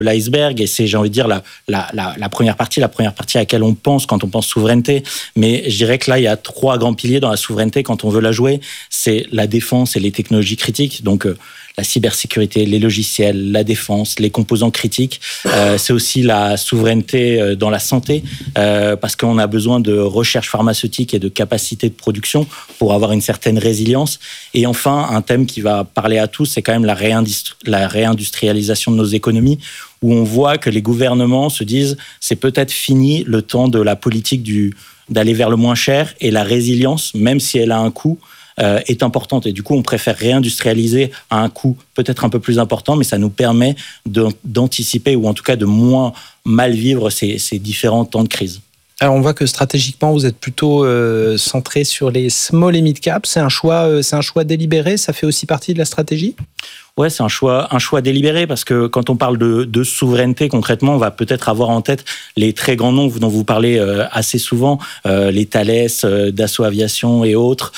l'iceberg et c'est, j'ai envie de dire, la première partie à laquelle on pense quand on pense souveraineté. Mais je dirais que là, il y a 3 grands piliers dans la souveraineté quand on veut la jouer. C'est la défense et les technologies critiques. Donc, la cybersécurité, les logiciels, la défense, les composants critiques. C'est aussi la souveraineté dans la santé, parce qu'on a besoin de recherche pharmaceutique et de capacité de production pour avoir une certaine résilience. Et enfin, un thème qui va parler à tous, c'est quand même la réindustrialisation de nos économies, où on voit que les gouvernements se disent c'est peut-être fini le temps de la politique d'aller vers le moins cher, et la résilience, même si elle a un coût, est importante. Et du coup, on préfère réindustrialiser à un coût peut-être un peu plus important, mais ça nous permet d'anticiper ou en tout cas de moins mal vivre ces différents temps de crise. Alors, on voit que stratégiquement, vous êtes plutôt centré sur les small et mid cap. C'est un choix délibéré. Ça fait aussi partie de la stratégie ? Ouais, c'est un choix délibéré parce que quand on parle de souveraineté, concrètement, on va peut-être avoir en tête les très grands noms dont vous parlez assez souvent, les Thales, Dassault Aviation et autres,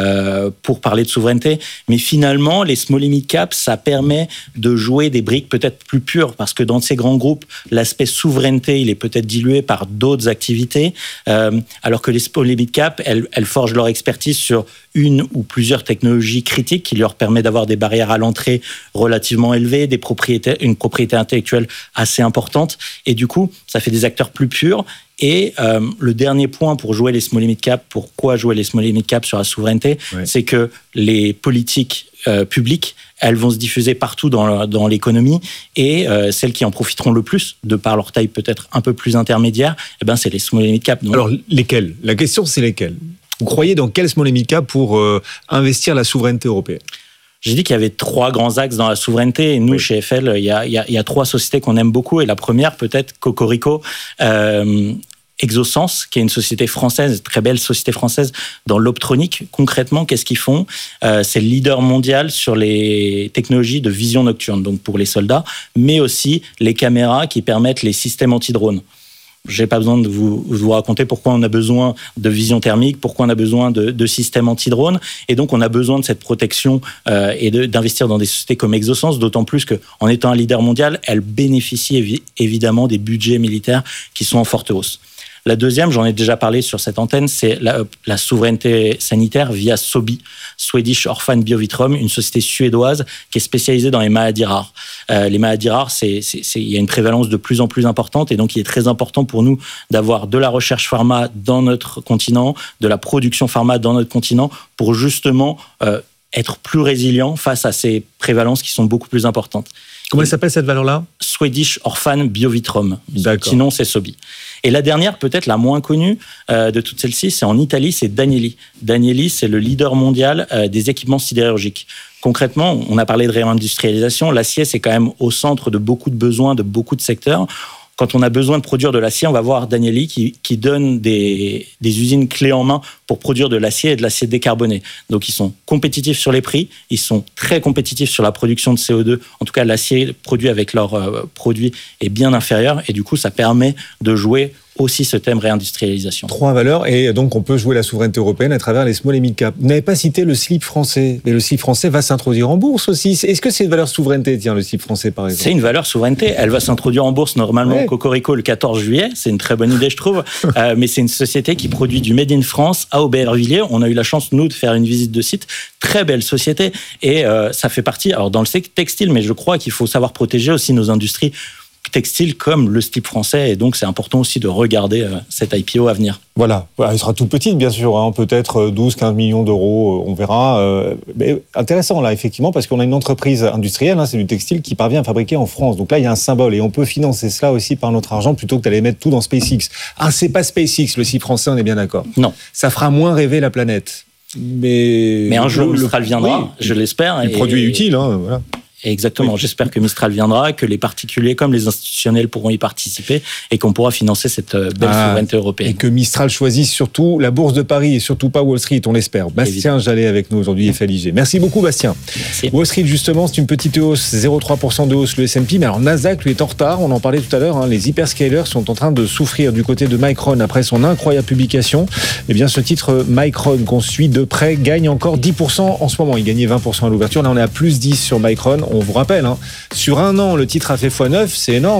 pour parler de souveraineté. Mais finalement, les small et mid cap, ça permet de jouer des briques peut-être plus pures parce que dans ces grands groupes, l'aspect souveraineté, il est peut-être dilué par d'autres activités, alors que les small et mid cap, elles forgent leur expertise sur une ou plusieurs technologies critiques qui leur permettent d'avoir des barrières à l'entrée relativement élevées, une propriété intellectuelle assez importante. Et du coup, ça fait des acteurs plus purs. Et le dernier point pour jouer les small et mid cap, pourquoi jouer les small et mid cap sur la souveraineté, c'est que les politiques publiques, elles vont se diffuser partout dans l'économie et celles qui en profiteront le plus, de par leur taille peut-être un peu plus intermédiaire, c'est les small et mid cap. Donc, alors, lesquelles ? La question, c'est lesquelles ? Vous croyez dans quel small et mid cap pour investir la souveraineté européenne ? J'ai dit qu'il y avait 3 grands axes dans la souveraineté. Et nous, chez Eiffel, il y a 3 sociétés qu'on aime beaucoup. Et la première, peut-être, Cocorico, Exosens, qui est une société française, très belle société française dans l'optronique. Concrètement, qu'est-ce qu'ils font ? C'est le leader mondial sur les technologies de vision nocturne, donc pour les soldats, mais aussi les caméras qui permettent les systèmes anti-drones. Je n'ai pas besoin de vous raconter pourquoi on a besoin de vision thermique, pourquoi on a besoin de systèmes anti-drones. Et donc, on a besoin de cette protection et d'investir dans des sociétés comme Exosens, d'autant plus qu'en étant un leader mondial, elle bénéficie évidemment des budgets militaires qui sont en forte hausse. La deuxième, j'en ai déjà parlé sur cette antenne, c'est la souveraineté sanitaire via Sobi, Swedish Orphan Biovitrum, une société suédoise qui est spécialisée dans les maladies rares. Les maladies rares, il y a une prévalence de plus en plus importante et donc il est très important pour nous d'avoir de la recherche pharma dans notre continent, de la production pharma dans notre continent pour justement être plus résilient face à ces prévalences qui sont beaucoup plus importantes. Comment elle s'appelle cette valeur-là ? Swedish Orphan Biovitrum. D'accord. Sinon, c'est Sobi. Et la dernière, peut-être la moins connue de toutes celles-ci, c'est en Italie, c'est Danieli. Danieli, c'est le leader mondial des équipements sidérurgiques. Concrètement, on a parlé de réindustrialisation. L'acier, c'est quand même au centre de beaucoup de besoins, de beaucoup de secteurs. Quand on a besoin de produire de l'acier, on va voir Danieli qui donne des usines clés en main pour produire de l'acier et de l'acier décarboné. Donc, ils sont compétitifs sur les prix, ils sont très compétitifs sur la production de CO2. En tout cas, l'acier produit avec leurs produits est bien inférieur et du coup, ça permet de jouer aussi ce thème réindustrialisation. 3 valeurs, et donc on peut jouer la souveraineté européenne à travers les small et mid cap. Vous n'avez pas cité le slip français, mais le slip français va s'introduire en bourse aussi. Est-ce que c'est une valeur souveraineté, le slip français par exemple ? C'est une valeur souveraineté, elle va s'introduire en bourse normalement au Cocorico le 14 juillet, c'est une très bonne idée je trouve, mais c'est une société qui produit du Made in France à Aubervilliers. On a eu la chance nous de faire une visite de site, très belle société, et ça fait partie, alors dans le textile, mais je crois qu'il faut savoir protéger aussi nos industries textile comme le slip français, et donc c'est important aussi de regarder cette IPO à venir. Voilà, elle sera toute petite bien sûr, peut-être 12-15 millions d'euros, on verra. Mais intéressant là, effectivement, parce qu'on a une entreprise industrielle, c'est du textile, qui parvient à fabriquer en France. Donc là, il y a un symbole, et on peut financer cela aussi par notre argent plutôt que d'aller mettre tout dans SpaceX. C'est pas SpaceX, le slip français, on est bien d'accord. Non. Ça fera moins rêver la planète. Mais un jour, Mistral viendra, je l'espère. Le produit est utile, voilà. Exactement, j'espère que Mistral viendra, que les particuliers comme les institutionnels pourront y participer et qu'on pourra financer cette belle souveraineté européenne. Et que Mistral choisisse surtout la Bourse de Paris et surtout pas Wall Street, on l'espère. Bastien Jallet avec nous aujourd'hui, FLIG. Merci beaucoup Bastien. Merci. Wall Street justement, c'est une petite hausse, 0,3% de hausse le S&P, mais alors Nasdaq lui est en retard, on en parlait tout à l'heure, les hyperscalers sont en train de souffrir du côté de Micron après son incroyable publication. Eh bien ce titre Micron qu'on suit de près gagne encore 10% en ce moment, il gagnait 20% à l'ouverture, là on est à plus 10 sur Micron. On vous rappelle, sur un an, le titre a fait x9, c'est énorme.